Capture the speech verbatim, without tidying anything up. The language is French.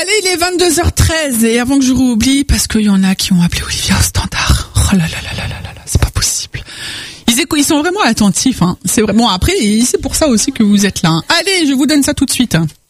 Allez, il est vingt-deux heures treize et avant que je oublie, parce qu'il y en a qui ont appelé Olivia au standard. Oh là là là là là là là, c'est pas possible. Ils, écoutent, ils sont vraiment attentifs, hein. C'est vraiment, après, et c'est pour ça aussi que vous êtes là, hein. Allez, je vous donne ça tout de suite, hein.